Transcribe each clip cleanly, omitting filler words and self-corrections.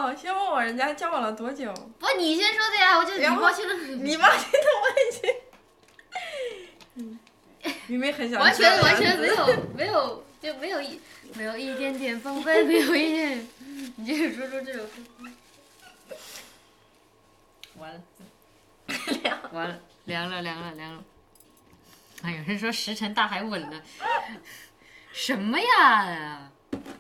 哦，先问我人家交往了多久？ 不，你先说的呀，我就你抱歉了。 你抱歉的我已经，明明很想完全没有就没有一点点防备，没有一点，你就是说出这首歌。完了，完了，凉了。还有人说石沉大海稳了，什么呀？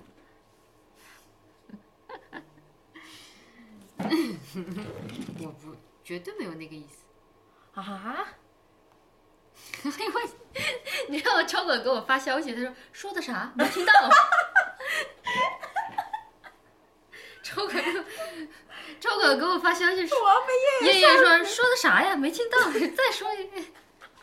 我不，绝对没有那个意思。 啊？ 因为你知道超哥给我发消息，他说的啥？没听到。超哥给我发消息说，叶叶说的啥呀？没听到，再说一遍。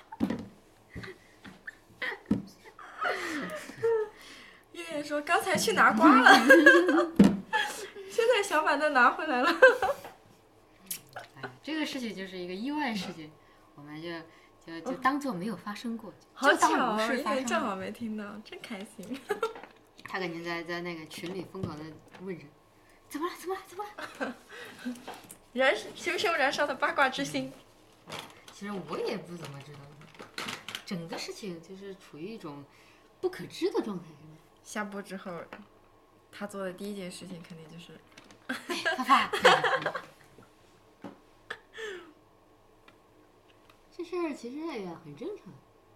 叶叶说刚才去拿瓜了，现在小板凳拿回来了。 哎，这个事情就是一个意外事件，我们就当做没有发生过， 好就当巧哦， 无事发生。 正好没听到，真开心。 他肯定在那个群里疯狂的问人，怎么了？ 熊熊燃烧的八卦之心。 其实我也不怎么知道，整个事情就是处于一种不可知的状态。 下播之后，他做的第一件事情肯定就是发。这事儿其实也很正常。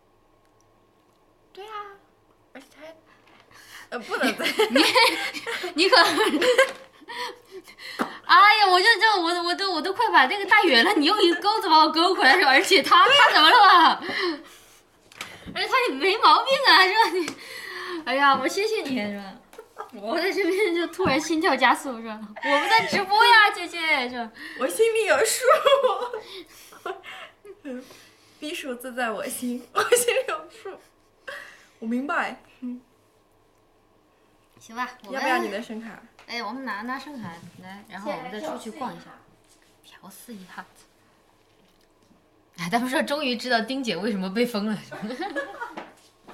对啊，而且他不能再你可哎呀，我都快把那个大远了，你用一钩子把我勾回来，而且他怎么了吧？而且他也没毛病啊，是吧？你，哎呀，我谢谢你，是吧？我在这边就突然心跳加速，是吧？我们在直播呀，姐姐，是吧？ 我心里有数，逼数自在我心，我心里有数，我明白。 行吧， 要不要你的声卡？ 哎，我们拿声卡来，然后我们再出去逛一下，调试一下子。哎，他们说终于知道丁姐为什么被封了。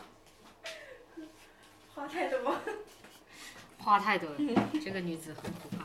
话太多。 话太多了，这个女子很苦。